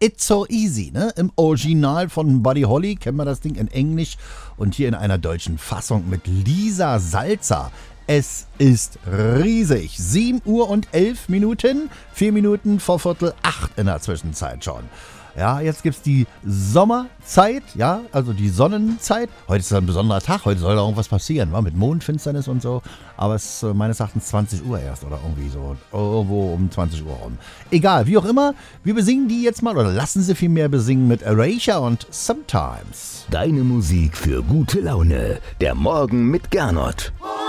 It's So Easy, ne? Im Original von Buddy Holly kennen wir das Ding in Englisch und hier in einer deutschen Fassung mit Lisa Salzer. Es ist riesig. 7 Uhr und 11 Minuten, 4 Minuten vor 7:45 in der Zwischenzeit schon. Ja, jetzt gibt's die Sommerzeit, ja, also die Sonnenzeit. Heute ist ein besonderer Tag, heute soll da irgendwas passieren, wa? Mit Mondfinsternis und so. Aber es ist meines Erachtens 20 Uhr erst oder irgendwie so, irgendwo um 20 Uhr rum. Egal, wie auch immer, wir besingen die jetzt mal oder lassen sie vielmehr besingen mit Erasure und Sometimes. Deine Musik für gute Laune. Der Morgen mit Gernot.